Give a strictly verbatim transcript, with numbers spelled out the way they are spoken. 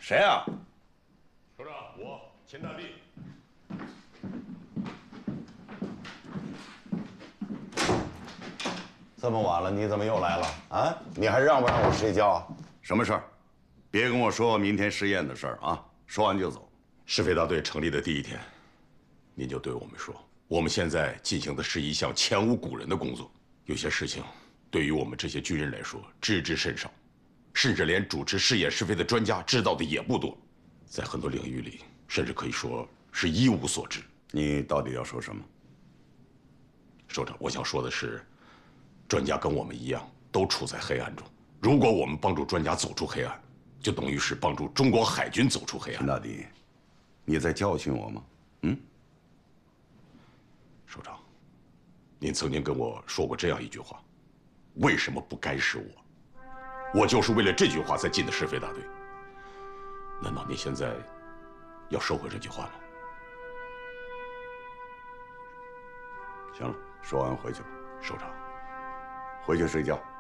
谁啊？ 首长，我钱大力。 这么晚了，你怎么又来了？啊？你还让不让我睡觉啊？什么事儿？别跟我说明天试验的事儿啊！说完就走。 试飞大队成立的第一天，您就对我们说，我们现在进行的是一项前无古人的工作，有些事情对于我们这些军人来说知之甚少，甚至连主持试验试飞的专家知道的也不多，在很多领域里，甚至可以说是一无所知。 你到底要说什么？ 首长，我想说的是，专家跟我们一样，都处在黑暗中。如果我们帮助专家走出黑暗，就等于是帮助中国海军走出黑暗。 陈大弟，你在教训我吗？嗯？ 首长，您曾经跟我说过这样一句话：为什么不该是我？我就是为了这句话才进的试飞大队。难道您现在要收回这句话吗？ 行了，说完回去吧。 首长， 回去睡觉。